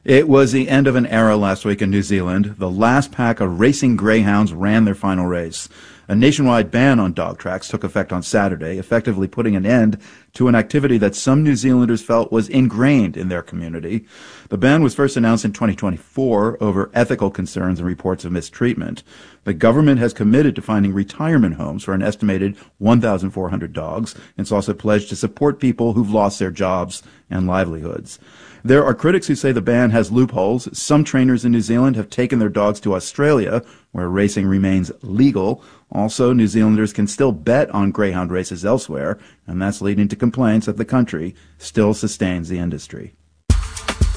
It was the end of an era last week in New Zealand. The last pack of racing greyhounds ran their final race. A nationwide ban on dog tracks took effect on Saturday, effectively putting an end to an activity that some New Zealanders felt was ingrained in their community. The ban was first announced in 2024 over ethical concerns and reports of mistreatment. The government has committed to finding retirement homes for an estimated 1,400 dogs. It's also pledged to support people who've lost their jobs and livelihoods. There are critics who say the ban has loopholes. Some trainers in New Zealand have taken their dogs to Australia, where racing remains legal. Also, New Zealanders can still bet on greyhound races elsewhere, and that's leading to complaints that the country still sustains the industry.